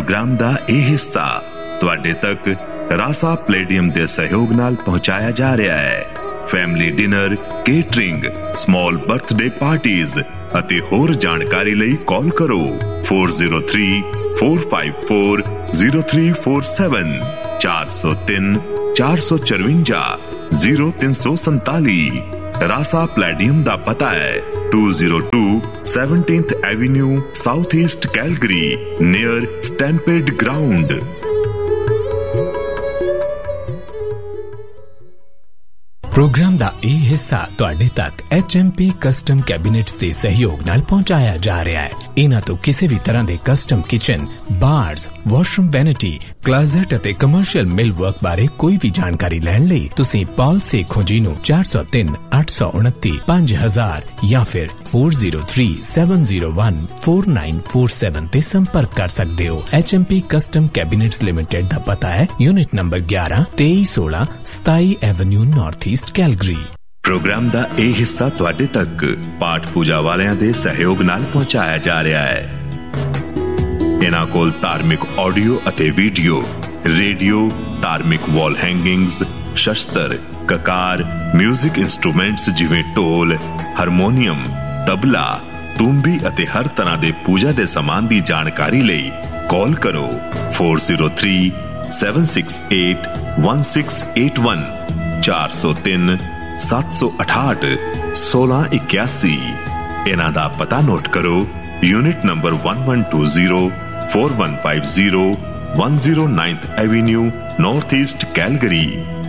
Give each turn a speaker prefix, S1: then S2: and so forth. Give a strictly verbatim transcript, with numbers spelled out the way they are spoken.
S1: Programme दा यह हिस्सा तुहाडे तक रासा प्लेडियम दे सहयोग नाल पहुंचाया जा रहा है। Family dinner, catering, small birthday parties ਅਤੇ ਹੋਰ ਜਾਣਕਾਰੀ ਲਈ ਕਾਲ ਕਰੋ four zero three four five four zero three four seven ਚਾਰ ਸੌ ਤਿੰਨ ਚਾਰ ਸੌ ਚੁਰੰਜਾ zero ਤਿੰਨ ਸੌ ਸੰਤਾਲੀ। ਰਾਸਾ ਪਲੇਡੀਅਮ ਦਾ ਪਤਾ ਹੈ two oh two seventeenth Avenue, South East Calgary, near Stampede Ground।
S2: Programme ਦਾ ਇਹ ਹਿੱਸਾ ਤੁਹਾਡੇ ਤੱਕ ਐਚ ਐਮ ਪੀ ਕਸਟਮ ਕੈਬਿਨੇਟਸ ਦੇ ਸਹਿਯੋਗ ਨਾਲ ਪਹੁੰਚਾਇਆ ਜਾ ਰਿਹਾ ਹੈ। ਇਹਨਾਂ ਤੋਂ ਕਿਸੇ ਵੀ ਤਰ੍ਹਾਂ ਦੇ ਕਸਟਮ ਕਿਚਨ, ਬਾਰਸ, ਵਾਸ਼ਰੂਮ ਵੈਨਿਟੀ, ਕਲੋਜ਼ਟ ਅਤੇ ਕਮਰਸ਼ੀਅਲ ਮਿਲ ਵਰਕ ਬਾਰੇ ਕੋਈ ਵੀ ਜਾਣਕਾਰੀ ਲੈਣ ਲਈ ਤੁਸੀਂ ਪਾਲ ਸੇਖੋਂ ਜੀ ਨੂੰ ਚਾਰ ਸੌ ਤਿੰਨ ਅੱਠ ਸੌ ਉਨੱਤੀ ਪੰਜ ਹਜ਼ਾਰ ਜਾਂ ਫਿਰ four zero three seven zero one four nine four seven ਤੇ ਸੰਪਰਕ ਕਰ ਸਕਦੇ ਹੋ। H M P custom ਕੈਬਿਨੇਟਸ limited ਦਾ ਪਤਾ ਹੈ ਯੂਨਿਟ ਨੰਬਰ ਗਿਆਰਾਂ ਤੇਈ ਸੋਲਾਂ ਸਤਾਈ avenue north East Calgary.
S1: Programme ਦਾ ਇਹ ਹਿੱਸਾ ਤੁਹਾਡੇ ਤੱਕ ਪਾਠ ਪੂਜਾ ਵਾਲਿਆਂ ਦੇ ਸਹਿਯੋਗ ਨਾਲ ਪਹੁੰਚਾਇਆ ਜਾ ਰਿਹਾ ਹੈ। ਇਹਨਾਂ ਕੋਲ ਧਾਰਮਿਕ ਆਡੀਓ ਅਤੇ ਵੀਡੀਓ, ਰੇਡੀਓ, ਧਾਰਮਿਕ ਵਾਲ ਹੈਂਗਿੰਗਸ, ਸ਼ਸਤਰ, ਕਕਾਰ, ਮਿਊਜ਼ਿਕ ਇਨਸਟਰੂਮੈਂਟਸ ਜਿਵੇਂ ਢੋਲ, ਹਾਰਮੋਨੀਅਮ, ਤਬਲਾ, ਤੂੰਬੀ ਅਤੇ ਹਰ ਤਰ੍ਹਾਂ ਦੇ ਪੂਜਾ ਦੇ ਸਮਾਨ ਦੀ ਜਾਣਕਾਰੀ ਲਈ ਕਾਲ ਕਰੋ four zero three seven six eight one six eight one ਚਾਰ ਸੌ ਤਿੰਨ ਸੱਤ ਸੌ ਅਠਾਹਠ ਸੋਲਾਂ ਇਕਿਆਸੀ। ਇਹਨਾਂ ਦਾ ਪਤਾ ਨੋਟ ਕਰੋ unit number one one two zero four one five zero one zero ninth Avenue, North East Calgary।